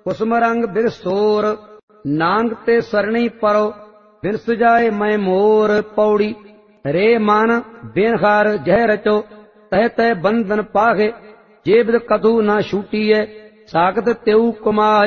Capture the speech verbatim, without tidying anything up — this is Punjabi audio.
ਕੁਸਮ ਰੰਗ ਬਿਰਸੋਰ ਨਾਨਕ ਤੇ ਸਰਣੀ ਪਰੋ ਬਿਨਸ ਜਾਏ ਮੈਂ ਮੋਰ ਪੌੜੀ ਰੇ ਮਨ ਬਿਨ ਹਰ ਜਹ ਰਚੋ ਤਹ ਤਹ ਬੰਧਨ ਪਾਹੇ ਜੇਬਦ ਕਦੂ ਨਾ ਛੂਟੀਐ ਸਾਖਤ ਤਿਉ ਕਮਾਏ